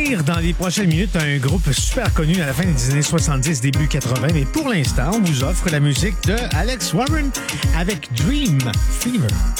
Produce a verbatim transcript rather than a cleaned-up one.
découvrir dans les prochaines minutes un groupe super connu à la fin des années soixante-dix, début quatre-vingts. Mais pour l'instant, on vous offre la musique de Alex Warren avec Dream Fever.